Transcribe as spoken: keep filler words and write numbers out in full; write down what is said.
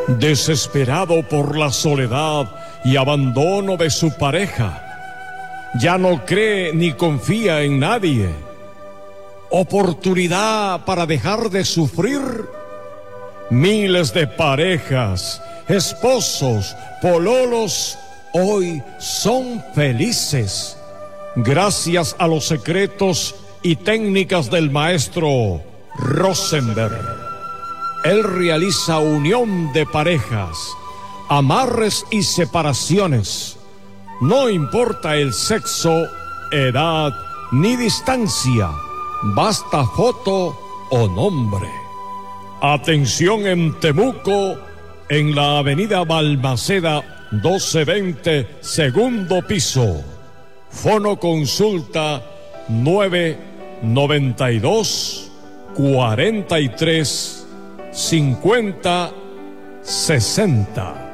Desesperado por la soledad y abandono de su pareja, ya no cree ni confía en nadie. Oportunidad para dejar de sufrir. Miles de parejas, esposos, pololos, hoy son felices gracias a los secretos y técnicas del maestro Rosenberg. Él realiza unión de parejas, amarres y separaciones. No importa el sexo, edad ni distancia, basta foto o nombre. Atención en Temuco, en la avenida Balmaceda doce veinte, segundo piso. Fono consulta nueve noventa y dos, cuarenta y tres, cincuenta, sesenta.